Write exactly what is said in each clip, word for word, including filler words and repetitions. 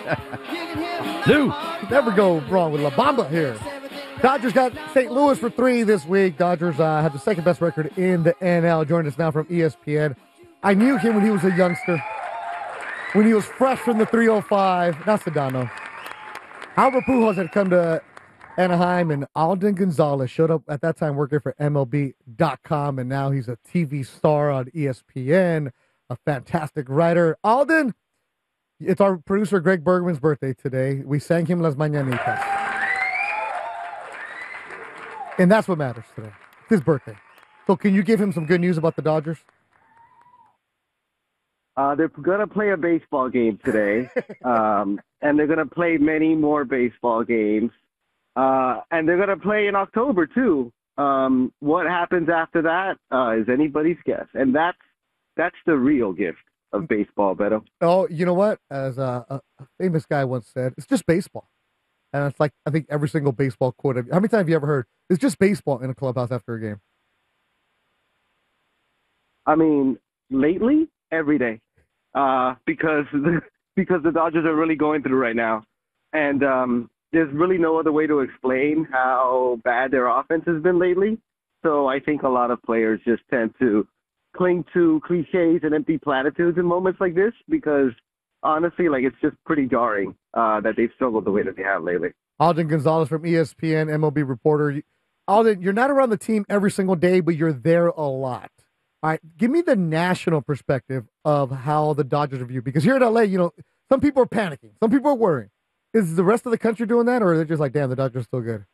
Lou, never go wrong with La Bamba here. Dodgers got Saint Louis for three this week. Dodgers uh, have the second best record in the N L. Joining us now from E S P N. I knew him when he was a youngster, when he was fresh from the three oh five. Not Sedano. Albert Pujols had come to Anaheim, and Alden Gonzalez showed up at that time working for M L B dot com, and now he's a T V star on E S P N, a fantastic writer. Alden, it's our producer Greg Bergman's birthday today. We sang him Las Mañanitas. And that's what matters today. It's his birthday. So can you give him some good news about the Dodgers? Uh, they're going to play a baseball game today, um, and they're going to play many more baseball games. Uh, and they're going to play in October, too. Um, what happens after that uh, is anybody's guess. And that's that's the real gift of baseball, Beto. Oh, you know what? As a, a famous guy once said, it's just baseball. And it's like, I think every single baseball quote. How many times have you ever heard, it's just baseball in a clubhouse after a game? I mean, lately, every day. Uh, because the, because the Dodgers are really going through right now. And um, there's really no other way to explain how bad their offense has been lately. So I think a lot of players just tend to cling to cliches and empty platitudes in moments like this because, honestly, like it's just pretty jarring uh, that they've struggled the way that they have lately. Alden Gonzalez from E S P N, M L B reporter. Alden, you're not around the team every single day, but you're there a lot. All right, give me the national perspective of how the Dodgers are viewed. Because here in L A, you know, some people are panicking. Some people are worrying. Is the rest of the country doing that, or are they just like, damn, the Dodgers are still good?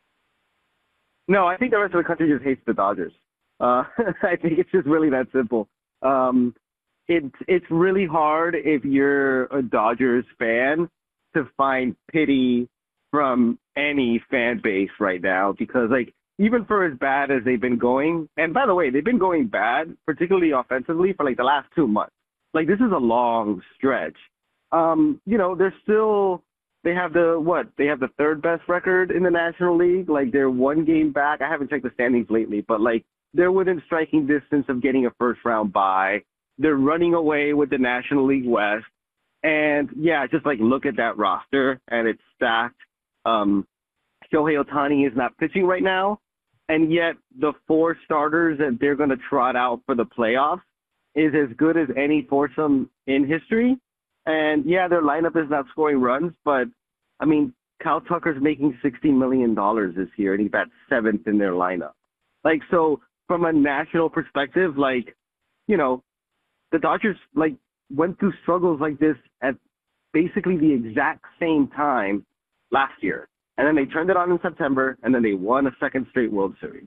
No, I think the rest of the country just hates the Dodgers. Uh, I think it's just really that simple. Um, it, it's really hard if you're a Dodgers fan to find pity from any fan base right now because, like, even for as bad as they've been going, and by the way, they've been going bad, particularly offensively, for like the last two months. Like, this is a long stretch. Um, you know, they're still, they have the, what? They have the third best record in the National League. Like, they're one game back. I haven't checked the standings lately, but like, they're within striking distance of getting a first round bye. They're running away with the National League West. And yeah, just like look at that roster and it's stacked. Um, Shohei Ohtani is not pitching right now. And yet the four starters that they're going to trot out for the playoffs is as good as any foursome in history. And yeah, their lineup is not scoring runs, but I mean, Kyle Tucker's making sixty million dollars this year and he's at seventh in their lineup. Like, so from a national perspective, like, you know, the Dodgers like went through struggles like this at basically the exact same time last year. And then they turned it on in September, and then they won a second straight World Series.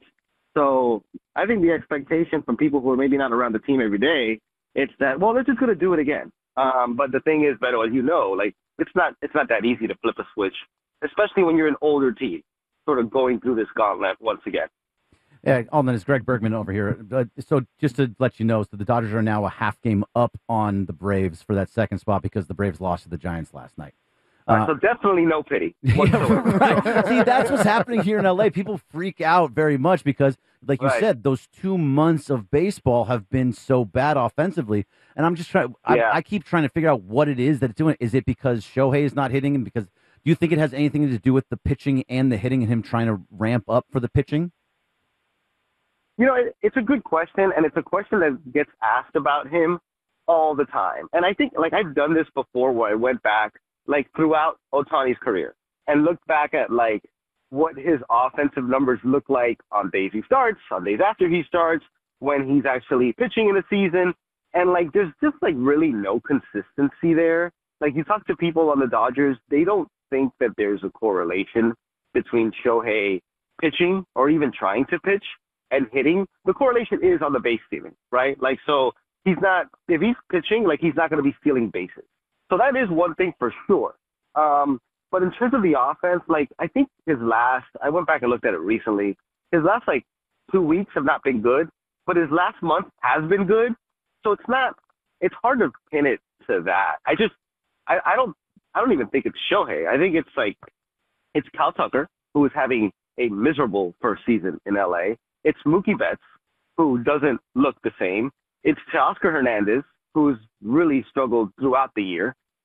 So I think the expectation from people who are maybe not around the team every day, it's that, well, they're just going to do it again. Um, but the thing is, Beto, as you know, like it's not it's not that easy to flip a switch, especially when you're an older team, sort of going through this gauntlet once again. Yeah, Alden, it's Greg Bergman over here. Uh, so just to let you know, so the Dodgers are now a half game up on the Braves for that second spot because the Braves lost to the Giants last night. Uh, so definitely no pity. Yeah, right. See, that's what's happening here in L A. People freak out very much because, like you right. said, those two months of baseball have been so bad offensively. And I'm just trying. Yeah. I, I keep trying to figure out what it is that it's doing. Is it because Shohei is not hitting, and because do you think it has anything to do with the pitching and the hitting and him trying to ramp up for the pitching? You know, it, it's a good question, and it's a question that gets asked about him all the time. And I think, like, I've done this before where I went back. Like throughout Ohtani's career and looked back at like what his offensive numbers look like on days he starts, on days after he starts, when he's actually pitching in a season. And like, there's just like really no consistency there. Like you talk to people on the Dodgers, they don't think that there's a correlation between Shohei pitching or even trying to pitch and hitting. The correlation is on the base stealing, right? Like, so he's not, if he's pitching, like he's not going to be stealing bases. So that is one thing for sure. Um, but in terms of the offense, like I think his last, I went back and looked at it recently. His last like two weeks have not been good, but his last month has been good. So it's not, it's hard to pin it to that. I just, I, I don't, I don't even think it's Shohei. I think it's like, it's Kyle Tucker, who is having a miserable first season in L A. It's Mookie Betts, who doesn't look the same. It's Teoscar Hernandez, who's really struggled throughout the year.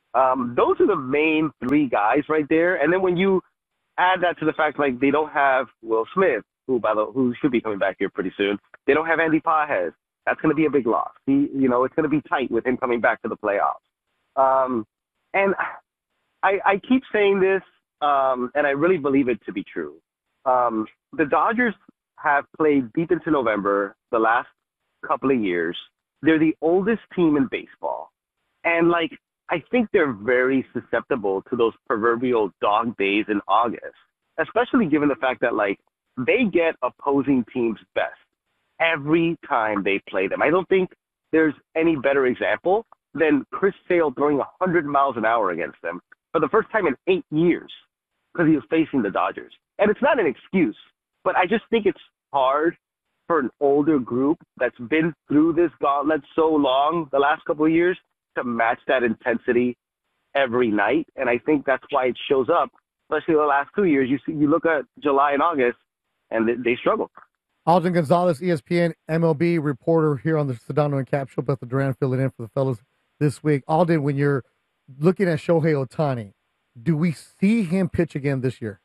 Um, those are the main three guys right there. And then when you add that to the fact like they don't have Will Smith, who by the who should be coming back here pretty soon. They don't have Andy Pajes. That's going to be a big loss. He, you know, it's going to be tight with him coming back to the playoffs. Um, and I, I keep saying this, um, and I really believe it to be true. Um, the Dodgers have played deep into November the last couple of years. They're the oldest team in baseball. And, like, I think they're very susceptible to those proverbial dog days in August, especially given the fact that, like, they get opposing teams' best every time they play them. I don't think there's any better example than Chris Sale throwing one hundred miles an hour against them for the first time in eight years because he was facing the Dodgers. And it's not an excuse, but I just think it's hard for an older group that's been through this gauntlet so long the last couple of years to match that intensity every night. And I think that's why it shows up, especially the last two years. You see, you look at July and August, and they, they struggle. Alden Gonzalez, E S P N M L B reporter here on the Sedano and Cap Show. Beth Duran filling in for the fellas this week. Alden, when you're looking at Shohei Ohtani, do we see him pitch again this year?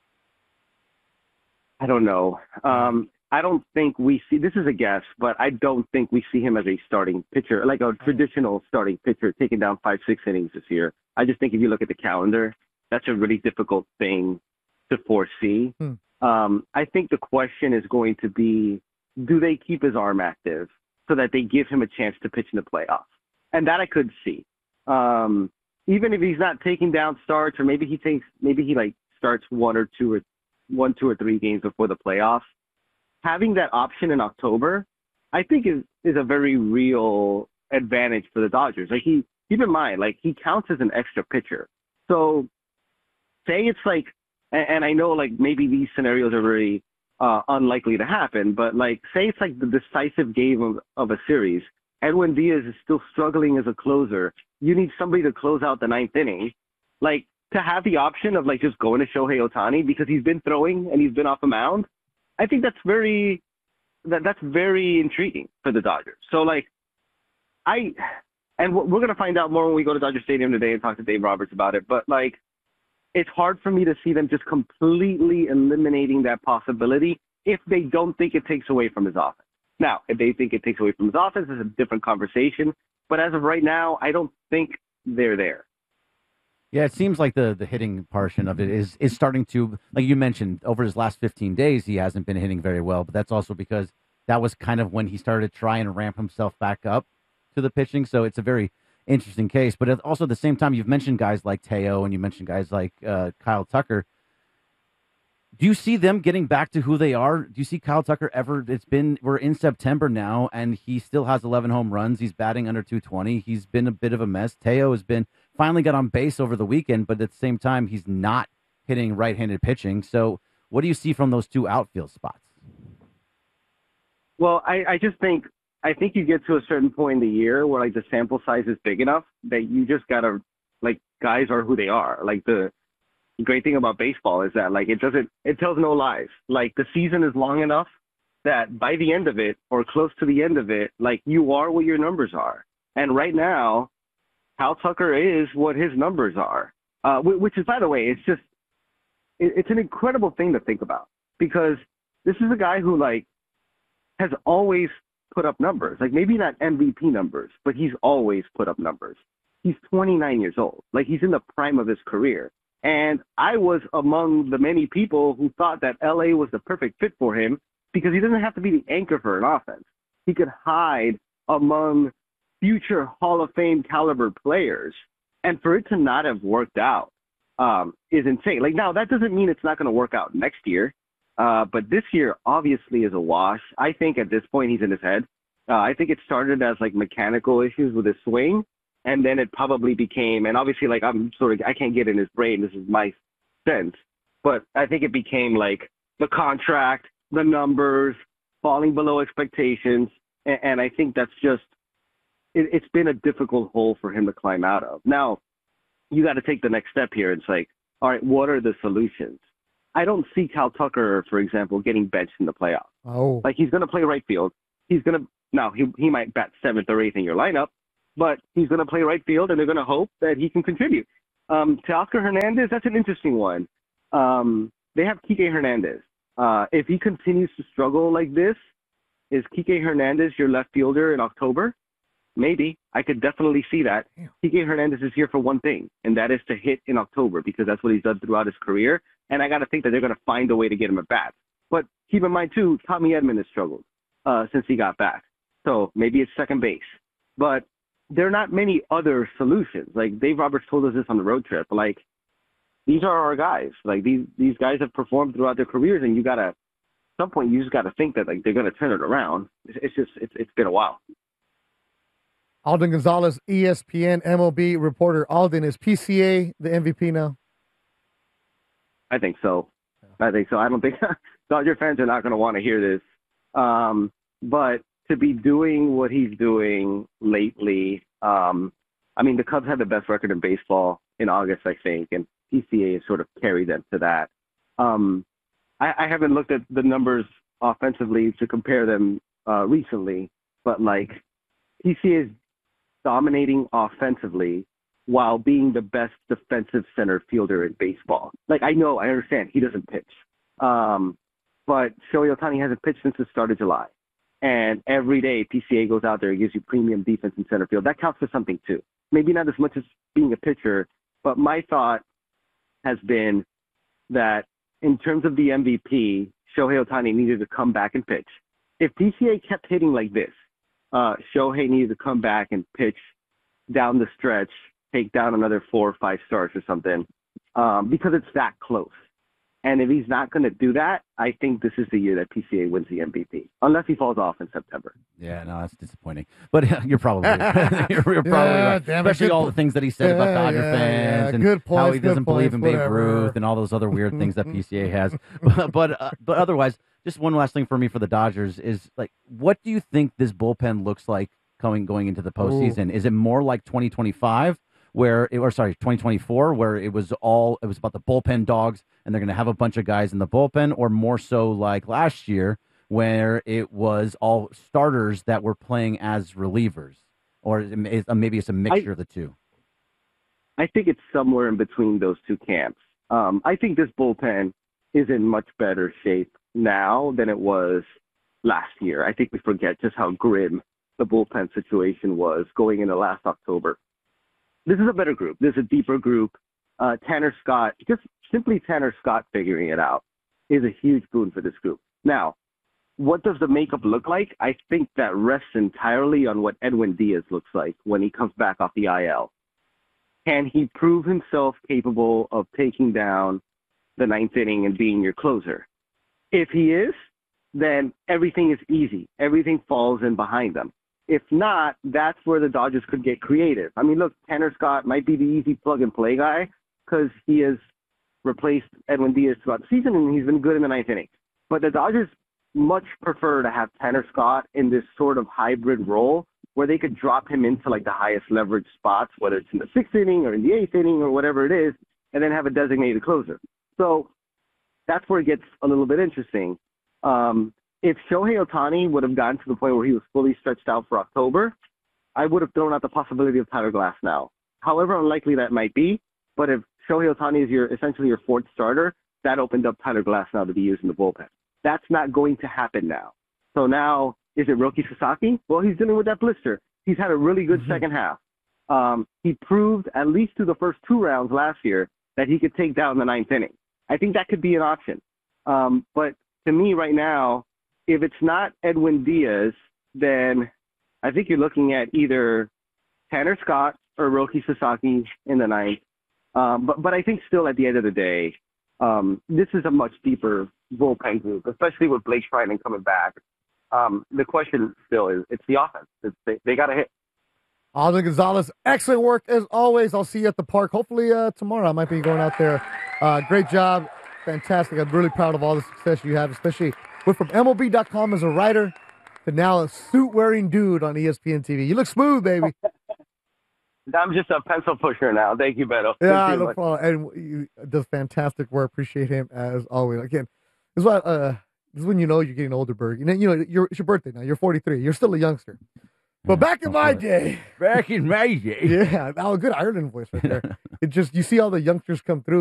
I don't know. Um, I don't think we see, this is a guess, but I don't think we see him as a starting pitcher, like a traditional starting pitcher taking down five, six innings this year. I just think if you look at the calendar, that's a really difficult thing to foresee. Hmm. Um, I think the question is going to be, do they keep his arm active so that they give him a chance to pitch in the playoffs? And that I could see. Um, even if he's not taking down starts, or maybe he takes, maybe he like starts one or two or one, two or three games before the playoffs. Having that option in October, I think is, is a very real advantage for the Dodgers. Like he, keep in mind, like he counts as an extra pitcher. So say it's like, and, and I know like maybe these scenarios are very uh, unlikely to happen, but like say it's like the decisive game of, of a series. Edwin Diaz is still struggling as a closer. You need somebody to close out the ninth inning. Like to have the option of like just going to Shohei Ohtani because he's been throwing and he's been off a mound. I think that's very, that, that's very intriguing for the Dodgers. So like I, and we're going to find out more when we go to Dodger Stadium today and talk to Dave Roberts about it. But like, it's hard for me to see them just completely eliminating that possibility if they don't think it takes away from his offense. Now, if they think it takes away from his offense, it's a different conversation. But as of right now, I don't think they're there. Yeah, it seems like the, the hitting portion of it is, is starting to, like you mentioned, over his last fifteen days, he hasn't been hitting very well. But that's also because that was kind of when he started to try and ramp himself back up to the pitching. So it's a very interesting case. But also at the same time, you've mentioned guys like Teo and you mentioned guys like uh, Kyle Tucker. Do you see them getting back to who they are? Do you see Kyle Tucker ever? It's been, we're in September now, and he still has eleven home runs. He's batting under two twenty. He's been a bit of a mess. Teo has been, finally got on base over the weekend, but at the same time, he's not hitting right-handed pitching. So what do you see from those two outfield spots? Well, I, I just think, I think you get to a certain point in the year where like the sample size is big enough that you just gotta, like, guys are who they are. Like the, The great thing about baseball is that like it doesn't it tells no lies. Like the season is long enough that by the end of it or close to the end of it, like you are what your numbers are. And right now, Kyle Tucker is what his numbers are. Uh, which is, by the way, it's just it, it's an incredible thing to think about because this is a guy who like has always put up numbers. Like maybe not M V P numbers, but he's always put up numbers. He's twenty-nine years old. Like he's in the prime of his career. And I was among the many people who thought that L A was the perfect fit for him because he doesn't have to be the anchor for an offense. He could hide among future Hall of Fame caliber players. And for it to not have worked out um, is insane. Like now, that doesn't mean it's not going to work out next year. Uh, but this year obviously is a wash. I think at this point he's in his head. Uh, I think it started as like mechanical issues with his swing. And then it probably became, and obviously, like, I'm sort of, I can't get in his brain. This is my sense. But I think it became, like, the contract, the numbers, falling below expectations. And, and I think that's just, it, it's been a difficult hole for him to climb out of. Now, you got to take the next step here. It's like, all right, what are the solutions? I don't see Kyle Tucker, for example, getting benched in the playoffs. Oh. Like, he's going to play right field. He's going to, now, he, he might bat seventh or eighth in your lineup. but he's going to play right field, and they're going to hope that he can contribute. Um, Teoscar Hernandez, that's an interesting one. Um, they have Kike Hernandez. Uh, if he continues to struggle like this, is Kike Hernandez your left fielder in October? Maybe. I could definitely see that. Damn. Kike Hernandez is here for one thing, and that is to hit in October, because that's what he's done throughout his career. And I got to think that they're going to find a way to get him at bat. But keep in mind, too, Tommy Edman has struggled uh, since he got back. So maybe it's second base. But there are not many other solutions. Like Dave Roberts told us this on the road trip. Like, these are our guys. Like, these these guys have performed throughout their careers, and you got to, at some point, you just got to think that, like, they're going to turn it around. It's, it's just, it's, it's been a while. Alden Gonzalez, E S P N M L B reporter. Alden, is P C A the M V P now? I think so. I think so. I don't think Dodger fans are not going to want to hear this. Um, but to be doing what he's doing lately, um, I mean, the Cubs had the best record in baseball in August, I think, and P C A has sort of carried them to that. Um, I, I haven't looked at the numbers offensively to compare them uh, recently, but like P C A is dominating offensively while being the best defensive center fielder in baseball. Like, I know, I understand he doesn't pitch. Um, but Shohei Ohtani hasn't pitched since the start of July. And every day P C A goes out there and gives you premium defense in center field. That counts for something too. Maybe not as much as being a pitcher, but my thought has been that in terms of the M V P, Shohei Ohtani needed to come back and pitch. If P C A kept hitting like this, uh, Shohei needed to come back and pitch down the stretch, take down another four or five starts or something, um, because it's that close. And if he's not going to do that, I think this is the year that P C A wins the M V P, unless he falls off in September. Yeah, no, that's disappointing. But uh, you're probably you're, you're probably Yeah, right. damn it, Especially good all po- the things that he said about Yeah, Dodger yeah, fans yeah. and Good how points, he good doesn't believe points, in Babe whatever. Ruth and all those other weird things that P C A has. But but, uh, but otherwise, just one last thing for me for the Dodgers is, like, what do you think this bullpen looks like coming going into the postseason? Ooh. Is it more like twenty twenty-five? Where, it, or sorry, twenty twenty-four, where it was all, it was about the bullpen dogs and they're going to have a bunch of guys in the bullpen, or more so like last year where it was all starters that were playing as relievers, or is, maybe it's a mixture I, of the two? I think it's somewhere in between those two camps. Um, I think this bullpen is in much better shape now than it was last year. I think we forget just how grim the bullpen situation was going into last October. This is a better group. This is a deeper group. Uh, Tanner Scott, just simply Tanner Scott figuring it out is a huge boon for this group. Now, what does the makeup look like? I think that rests entirely on what Edwin Diaz looks like when he comes back off the I L. Can he prove himself capable of taking down the ninth inning and being your closer? If he is, then everything is easy. Everything falls in behind them. If not, that's where the Dodgers could get creative. I mean, look, Tanner Scott might be the easy plug-and-play guy because he has replaced Edwin Diaz throughout the season, and he's been good in the ninth inning. But the Dodgers much prefer to have Tanner Scott in this sort of hybrid role where they could drop him into, like, the highest leverage spots, whether it's in the sixth inning or in the eighth inning or whatever it is, and then have a designated closer. So that's where it gets a little bit interesting. Um, If Shohei Ohtani would have gotten to the point where he was fully stretched out for October, I would have thrown out the possibility of Tyler Glass now. However unlikely that might be, but if Shohei Ohtani is your essentially your fourth starter, that opened up Tyler Glass now to be used in the bullpen. That's not going to happen now. So now, is it Roki Sasaki? Well, he's dealing with that blister. He's had a really good mm-hmm. second half. Um, he proved, at least through the first two rounds last year, that he could take down the ninth inning. I think that could be an option. Um, but to me right now, if it's not Edwin Diaz, then I think you're looking at either Tanner Scott or Roki Sasaki in the ninth. Um, but but I think still at the end of the day, um, this is a much deeper bullpen group, especially with Blake Treinen coming back. Um, the question still is, it's the offense. It's, they they got to hit. Alden Gonzalez, excellent work as always. I'll see you at the park. Hopefully uh, tomorrow I might be going out there. Uh, great job. Fantastic. I'm really proud of all the success you have, especially went from M L B dot com as a writer to now a suit-wearing dude on E S P N T V. You look smooth, baby. I'm just a pencil pusher now. Thank you, Beto. Yeah, no problem. And you does fantastic work. Appreciate him as always. Again, this is what uh, this is when you know you're getting older, Berg. You know, you know, you're, it's your birthday now. You're forty-three. You're still a youngster. But back in my day, Back in my day. yeah, oh, good Ireland voice right there. It just you see all the youngsters come through.